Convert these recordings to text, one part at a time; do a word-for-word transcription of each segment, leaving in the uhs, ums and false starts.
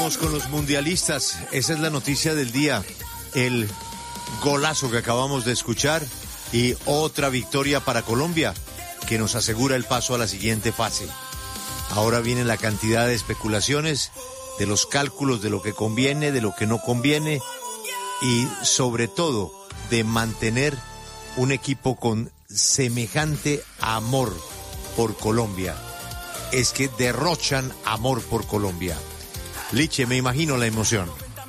Vamos con los mundialistas. Esa es la noticia del día. El golazo que acabamos de escuchar y otra victoria para Colombia que nos asegura el paso a la siguiente fase. Ahora viene la cantidad de especulaciones, de los cálculos de lo que conviene, de lo que no conviene y sobre todo de mantener un equipo con semejante amor por Colombia. Es que derrochan amor por Colombia. Liche, me imagino la emoción.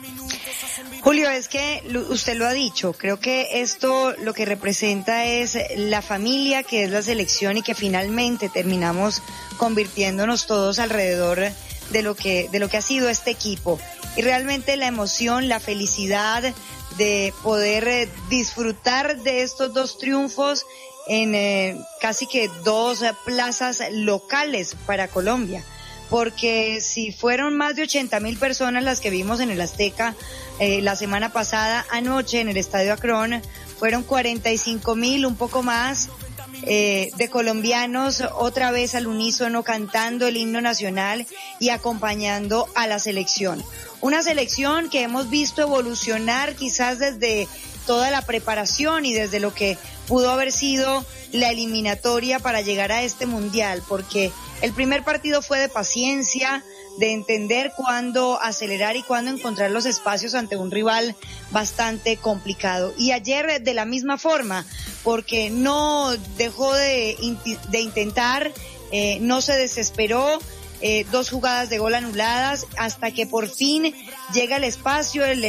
Julio, es que usted lo ha dicho, creo que esto lo que representa es la familia que es la selección y que finalmente terminamos convirtiéndonos todos alrededor de lo que, de lo que ha sido este equipo. Y realmente la emoción, la felicidad de poder disfrutar de estos dos triunfos en eh, casi que dos plazas locales para Colombia. Porque si fueron más de ochenta mil personas las que vimos en el Azteca eh, la semana pasada, anoche en el Estadio Akron fueron cuarenta y cinco mil, un poco más, eh, de colombianos otra vez al unísono cantando el himno nacional y acompañando a la selección. Una selección que hemos visto evolucionar quizás desde toda la preparación y desde lo que pudo haber sido la eliminatoria para llegar a este mundial, porque el primer partido fue de paciencia, de entender cuándo acelerar y cuándo encontrar los espacios ante un rival bastante complicado. Y ayer de la misma forma, porque no dejó de, de intentar, eh, no se desesperó, eh, dos jugadas de gol anuladas, hasta que por fin llega el espacio, el,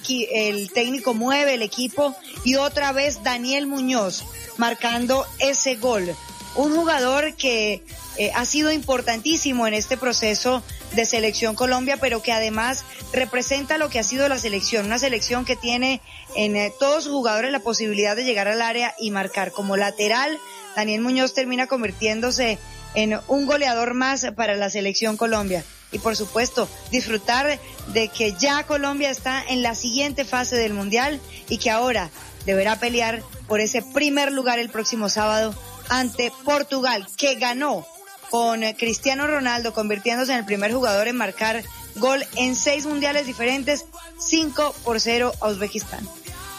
el técnico mueve el equipo y otra vez Daniel Muñoz marcando ese gol. Un jugador que eh, ha sido importantísimo en este proceso de Selección Colombia, pero que además representa lo que ha sido la selección, una selección que tiene en eh, todos sus jugadores la posibilidad de llegar al área y marcar. Como lateral, Daniel Muñoz termina convirtiéndose en un goleador más para la Selección Colombia. Y por supuesto, disfrutar de que ya Colombia está en la siguiente fase del Mundial y que ahora deberá pelear por ese primer lugar el próximo sábado ante Portugal, que ganó con Cristiano Ronaldo convirtiéndose en el primer jugador en marcar gol en seis mundiales diferentes, cinco por cero a Uzbekistán.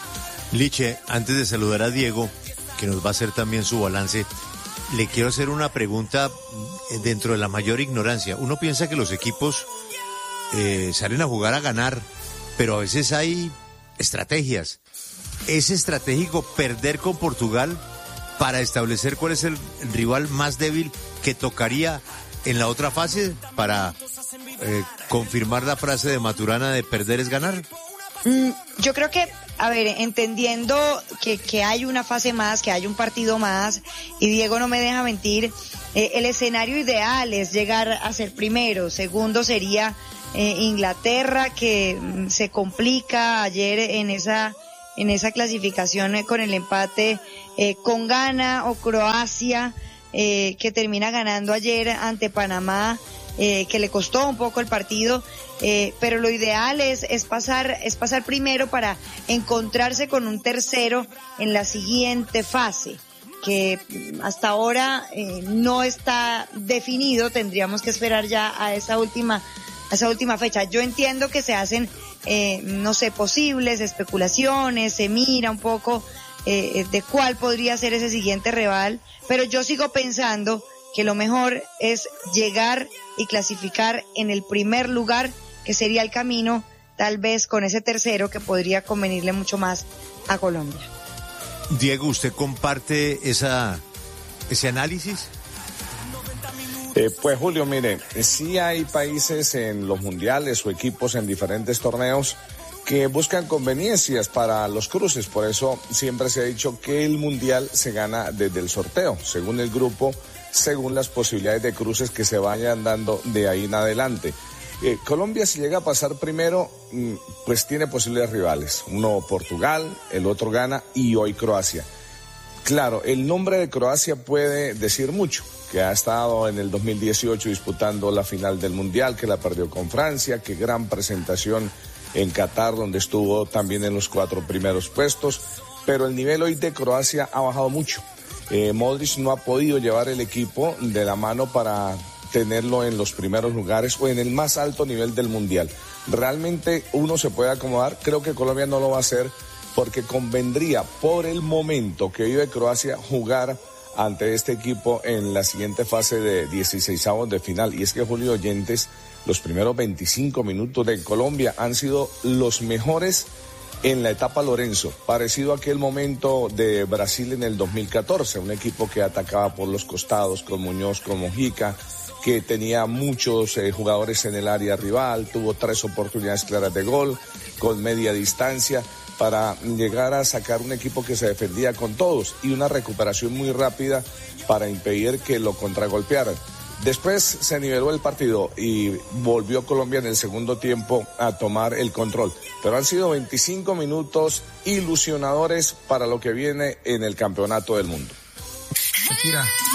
Liche, antes de saludar a Diego, que nos va a hacer también su balance, le quiero hacer una pregunta dentro de la mayor ignorancia. Uno piensa que los equipos eh, salen a jugar a ganar, pero a veces hay estrategias. ¿Es estratégico perder con Portugal para establecer cuál es el rival más débil que tocaría en la otra fase para eh, confirmar la frase de Maturana de perder es ganar? Mm, yo creo que, a ver, entendiendo que, que hay una fase más, que hay un partido más, y Diego no me deja mentir, eh, el escenario ideal es llegar a ser primero. Segundo sería eh, Inglaterra, que mm, se complica ayer en esa en esa clasificación eh, con el empate eh, con Ghana, o Croacia, eh, que termina ganando ayer ante Panamá, eh, que le costó un poco el partido, eh, pero lo ideal es, es pasar, es pasar primero para encontrarse con un tercero en la siguiente fase, que hasta ahora eh, no está definido. Tendríamos que esperar ya a esa última, a esa última fecha. Yo entiendo que se hacen Eh, no sé, posibles especulaciones, se mira un poco eh, de cuál podría ser ese siguiente rival, pero yo sigo pensando que lo mejor es llegar y clasificar en el primer lugar, que sería el camino, tal vez con ese tercero que podría convenirle mucho más a Colombia. Diego, ¿usted comparte esa ese análisis? Eh, pues Julio, mire, sí hay países en los mundiales o equipos en diferentes torneos que buscan conveniencias para los cruces, por eso siempre se ha dicho que el mundial se gana desde el sorteo, según el grupo, según las posibilidades de cruces que se vayan dando de ahí en adelante. Eh, Colombia, si llega a pasar primero, pues tiene posibles rivales, uno Portugal, el otro Ghana y hoy Croacia. Claro, el nombre de Croacia puede decir mucho, que ha estado en el dos mil dieciocho disputando la final del Mundial, que la perdió con Francia, que gran presentación en Qatar, donde estuvo también en los cuatro primeros puestos, pero el nivel hoy de Croacia ha bajado mucho. Eh, Modric no ha podido llevar el equipo de la mano para tenerlo en los primeros lugares o en el más alto nivel del mundial. Realmente uno se puede acomodar, creo que Colombia no lo va a hacer porque convendría por el momento que vive Croacia jugar ante este equipo en la siguiente fase de dieciseisavos de final. Y es que, Julio, oyentes, los primeros veinticinco minutos de Colombia han sido los mejores en la etapa Lorenzo, parecido a aquel momento de Brasil en el dos mil catorce, un equipo que atacaba por los costados con Muñoz, con Mojica, que tenía muchos eh, jugadores en el área rival, tuvo tres oportunidades claras de gol, con media distancia, para llegar a sacar un equipo que se defendía con todos y una recuperación muy rápida para impedir que lo contragolpearan. Después se niveló el partido y volvió Colombia en el segundo tiempo a tomar el control. Pero han sido veinticinco minutos ilusionadores para lo que viene en el Campeonato del Mundo. Shakira.